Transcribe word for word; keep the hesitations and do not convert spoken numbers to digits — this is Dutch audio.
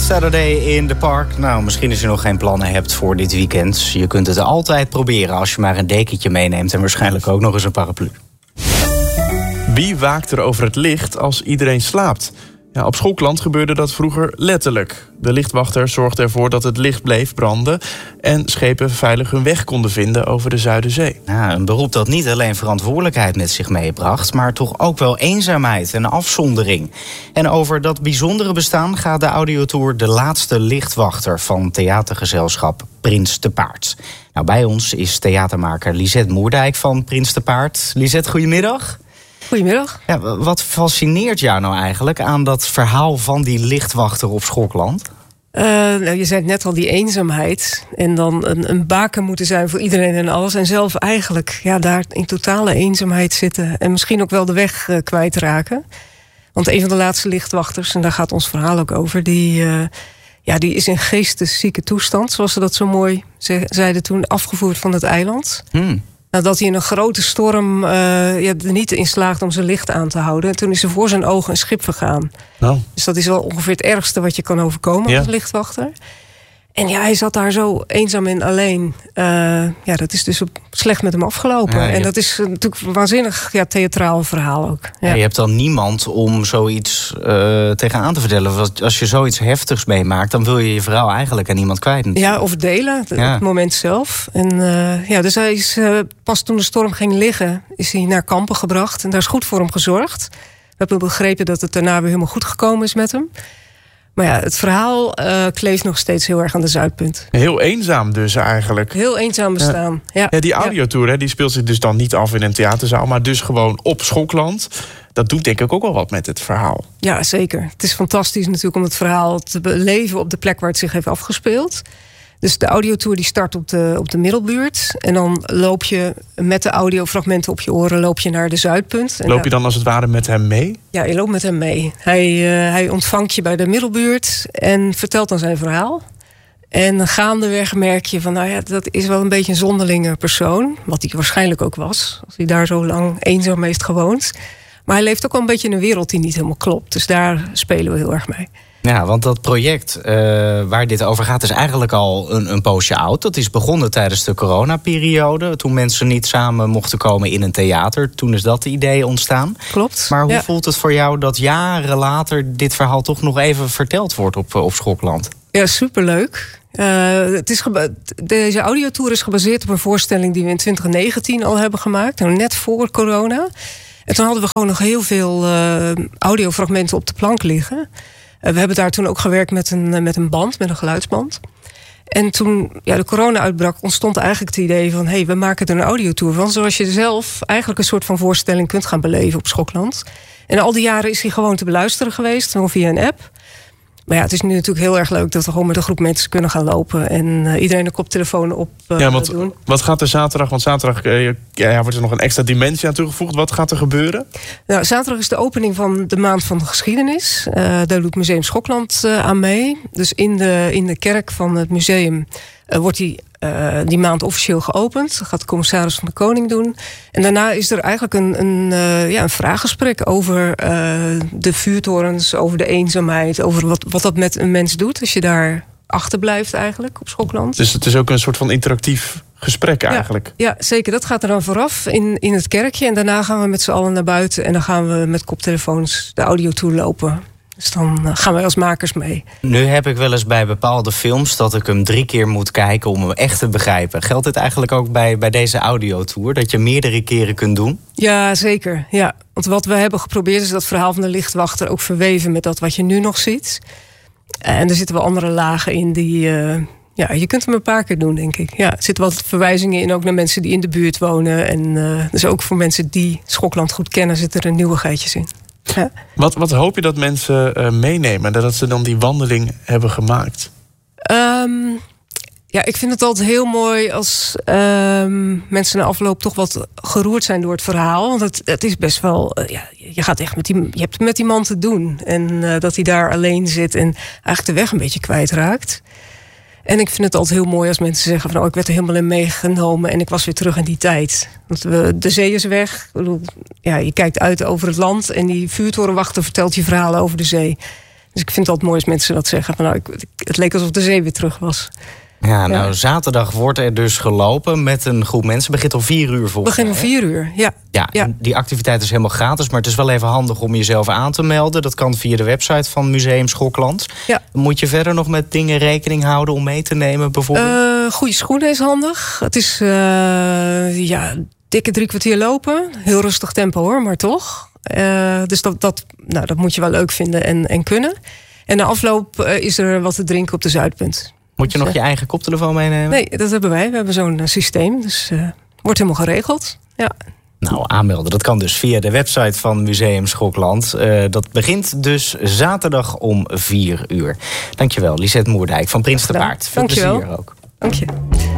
Saturday in the Park. Nou, misschien als je nog geen plannen hebt voor dit weekend. Je kunt het altijd proberen als je maar een dekentje meeneemt en waarschijnlijk ook nog eens een paraplu. Wie waakt er over het licht als iedereen slaapt? Ja, op Schokland gebeurde dat vroeger letterlijk. De lichtwachter zorgde ervoor dat het licht bleef branden en schepen veilig hun weg konden vinden over de Zuiderzee. Ja, een beroep dat niet alleen verantwoordelijkheid met zich meebracht, maar toch ook wel eenzaamheid en afzondering. En over dat bijzondere bestaan gaat de audiotour De Laatste Lichtwachter van theatergezelschap Prins te Paard. Nou, bij ons is theatermaker Lisette Moerdijk van Prins te Paard. Lisette, goedemiddag. Goedemiddag. Ja, wat fascineert jou nou eigenlijk aan dat verhaal van die lichtwachter op Schokland? Uh, nou, je zei het net al, die eenzaamheid. En dan een, een baken moeten zijn voor iedereen en alles. En zelf eigenlijk ja, daar in totale eenzaamheid zitten. En misschien ook wel de weg uh, kwijtraken. Want een van de laatste lichtwachters, en daar gaat ons verhaal ook over, die, uh, ja, die is in geesteszieke toestand, zoals ze dat zo mooi ze, zeiden toen, afgevoerd van het eiland. Hmm. Nadat hij in een grote storm uh, ja, er niet in slaagde om zijn licht aan te houden. En toen is er voor zijn ogen een schip vergaan. Nou. Dus dat is wel ongeveer het ergste wat je kan overkomen Ja. als lichtwachter. En ja, hij zat daar zo eenzaam en alleen. Uh, ja, dat is dus slecht met hem afgelopen. Ja, je... En dat is uh, natuurlijk een waanzinnig ja, theatraal verhaal ook. Ja. Ja, je hebt dan niemand om zoiets uh, tegenaan te vertellen. Want als je zoiets heftigs meemaakt, dan wil je je verhaal eigenlijk aan iemand kwijt. Ja, of delen, het ja. moment zelf. En uh, ja, dus hij is uh, pas toen de storm ging liggen, is hij naar Kampen gebracht. En daar is goed voor hem gezorgd. We hebben begrepen dat het daarna weer helemaal goed gekomen is met hem. Maar ja, het verhaal uh, kleeft nog steeds heel erg aan de Zuidpunt. Heel eenzaam dus eigenlijk. Heel eenzaam bestaan. Ja, ja. Ja, die audiotour hè, die speelt zich dus dan niet af in een theaterzaal, maar dus gewoon op Schokland. Dat doet denk ik ook wel wat met het verhaal. Ja, zeker. Het is fantastisch natuurlijk om het verhaal te beleven op de plek waar het zich heeft afgespeeld. Dus de audiotour die start op de, op de Middelbuurt. En dan loop je met de audiofragmenten op je oren loop je naar de Zuidpunt. En loop je dan als het ware met hem mee? Ja, je loopt met hem mee. Hij, uh, hij ontvangt je bij de Middelbuurt en vertelt dan zijn verhaal. En gaandeweg merk je van, nou ja, dat is wel een beetje een zonderlinge persoon. Wat hij waarschijnlijk ook was, als hij daar zo lang eenzaam heeft gewoond. Maar hij leeft ook wel een beetje in een wereld die niet helemaal klopt. Dus daar spelen we heel erg mee. Ja, want dat project uh, waar dit over gaat is eigenlijk al een, een poosje oud. Dat is begonnen tijdens de coronaperiode. Toen mensen niet samen mochten komen in een theater. Toen is dat idee ontstaan. Klopt. Maar hoe ja. voelt het voor jou dat jaren later dit verhaal toch nog even verteld wordt op, op Schokland? Ja, superleuk. Uh, het is geba- deze audiotour is gebaseerd op een voorstelling die we in twintig negentien al hebben gemaakt. Net voor corona. En toen hadden we gewoon nog heel veel uh, audiofragmenten op de plank liggen. We hebben daar toen ook gewerkt met een, met een band, met een geluidsband. En toen ja, de corona uitbrak, ontstond eigenlijk het idee van, hé, hey, we maken er een audiotour van, zoals je zelf eigenlijk een soort van voorstelling kunt gaan beleven op Schokland. En al die jaren is hij gewoon te beluisteren geweest, gewoon via een app. Maar ja, het is nu natuurlijk heel erg leuk dat we gewoon met een groep mensen kunnen gaan lopen en uh, iedereen een koptelefoon op uh, ja, want, doen. Wat gaat er zaterdag? Want zaterdag uh, ja, wordt er nog een extra dimensie aan toegevoegd. Wat gaat er gebeuren? Nou, zaterdag is de opening van de Maand van de Geschiedenis. Uh, daar doet Museum Schokland uh, aan mee. Dus in de, in de kerk van het museum uh, wordt die, uh, die maand officieel geopend. Dat gaat de commissaris van de Koning doen. En daarna is er eigenlijk een, een, uh, ja, een vraaggesprek over uh, de vuurtorens, over de eenzaamheid, over wat, wat dat met een mens doet als je daar achterblijft eigenlijk op Schokland. Dus het is ook een soort van interactief gesprek eigenlijk. Ja, ja, zeker. Dat gaat er dan vooraf in, in het kerkje. En daarna gaan we met z'n allen naar buiten. En dan gaan we met koptelefoons de audiotour lopen. Dus dan gaan wij als makers mee. Nu heb ik wel eens bij bepaalde films dat ik hem drie keer moet kijken om hem echt te begrijpen. Geldt dit eigenlijk ook bij, bij deze audiotour? Dat je meerdere keren kunt doen? Ja, zeker. Ja. Want wat we hebben geprobeerd is dat verhaal van de lichtwachter ook verweven met dat wat je nu nog ziet. En er zitten wel andere lagen in die... Uh, ja, je kunt hem een paar keer doen, denk ik. Ja, er zitten wat verwijzingen in, ook naar mensen die in de buurt wonen. En uh, dus ook voor mensen die Schokland goed kennen, zitten er nieuwigheidjes in. Ja. Wat, wat hoop je dat mensen uh, meenemen, dat ze dan die wandeling hebben gemaakt? Um, ja, ik vind het altijd heel mooi als um, mensen na afloop toch wat geroerd zijn door het verhaal. Want het, het is best wel, uh, ja, je gaat echt met die, je hebt met die man te doen. En uh, dat hij daar alleen zit en eigenlijk de weg een beetje kwijtraakt. En ik vind het altijd heel mooi als mensen zeggen van, oh, ik werd er helemaal in meegenomen en ik was weer terug in die tijd. Want we, de zee is weg. Ik bedoel, ja, je kijkt uit over het land en die vuurtorenwachter vertelt je verhalen over de zee. Dus ik vind het altijd mooi als mensen dat zeggen. Van, nou, ik, het leek alsof de zee weer terug was. Ja, nou, ja. zaterdag wordt er dus gelopen met een groep mensen. Het begint om vier uur volgens mij. Begin om vier uur, ja. Ja, ja. Die activiteit is helemaal gratis, maar het is wel even handig om jezelf aan te melden. Dat kan via de website van Museum Schokland. Ja. Moet je verder nog met dingen rekening houden om mee te nemen bijvoorbeeld? Uh, goede schoenen is handig. Het is uh, ja, dikke drie kwartier lopen. Heel rustig tempo hoor, maar toch. Uh, dus dat, dat, nou, dat moet je wel leuk vinden en, en kunnen. En na afloop uh, is er wat te drinken op de Zuidpunt. Moet je dus, nog je eigen koptelefoon meenemen? Nee, dat hebben wij. We hebben zo'n uh, systeem. Dus uh, wordt helemaal geregeld. Ja. Nou, aanmelden. Dat kan dus via de website van Museum Schokland. Uh, dat begint dus zaterdag om vier uur. Dankjewel, Lisette Moerdijk van Prins te Paard. Veel Dankjewel. plezier ook. Dank je.